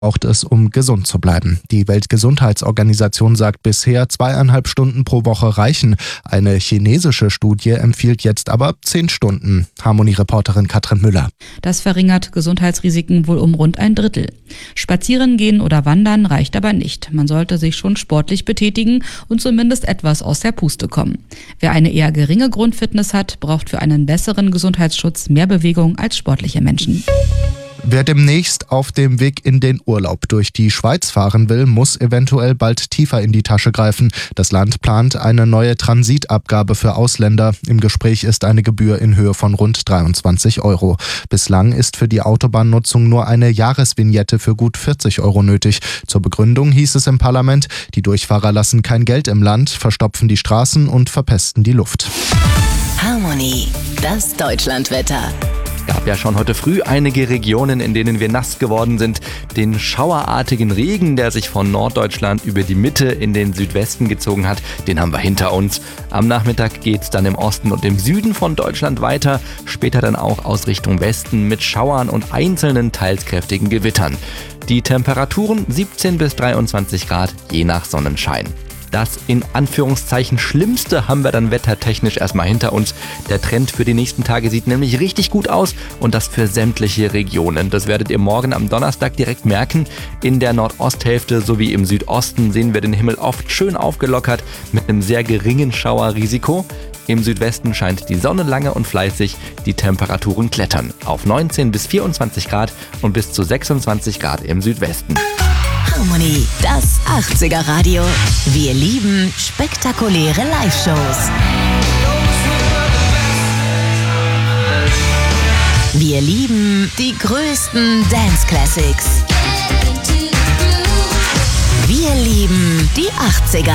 braucht es, um gesund zu bleiben. Die Weltgesundheitsorganisation sagt bisher 2,5 Stunden pro Woche reichen. Eine chinesische Studie empfiehlt jetzt aber 10 Stunden. Harmonie-Reporterin Katrin Müller. Das verringert Gesundheitsrisiken wohl um rund 1/3. Spazieren gehen oder wandern reicht aber nicht. Man sollte sich schon sportlich betätigen und zumindest etwas aus der Puste kommen. Wer eine eher geringe Grundfitness hat, braucht für einen besseren Gesundheitsschutz mehr Bewegung als sportliche Menschen. Wer demnächst auf dem Weg in den Urlaub durch die Schweiz fahren will, muss eventuell bald tiefer in die Tasche greifen. Das Land plant eine neue Transitabgabe für Ausländer. Im Gespräch ist eine Gebühr in Höhe von rund 23 €. Bislang ist für die Autobahnnutzung nur eine Jahresvignette für gut 40 € nötig. Zur Begründung hieß es im Parlament, die Durchfahrer lassen kein Geld im Land, verstopfen die Straßen und verpesten die Luft. Harmonie, das Deutschlandwetter. Gab ja schon heute früh einige Regionen, in denen wir nass geworden sind. Den schauerartigen Regen, der sich von Norddeutschland über die Mitte in den Südwesten gezogen hat, den haben wir hinter uns. Am Nachmittag geht's dann im Osten und im Süden von Deutschland weiter, später dann auch aus Richtung Westen mit Schauern und einzelnen teils kräftigen Gewittern. Die Temperaturen 17 bis 23 Grad, je nach Sonnenschein. Das in Anführungszeichen Schlimmste haben wir dann wettertechnisch erstmal hinter uns. Der Trend für die nächsten Tage sieht nämlich richtig gut aus und das für sämtliche Regionen. Das werdet ihr morgen am Donnerstag direkt merken. In der Nordosthälfte sowie im Südosten sehen wir den Himmel oft schön aufgelockert mit einem sehr geringen Schauerrisiko. Im Südwesten scheint die Sonne lange und fleißig, die Temperaturen klettern auf 19 bis 24 Grad und bis zu 26 Grad im Südwesten. Harmonie, das 80er Radio. Wir lieben spektakuläre Live-Shows. Wir lieben die größten Dance-Classics. Wir lieben die 80er.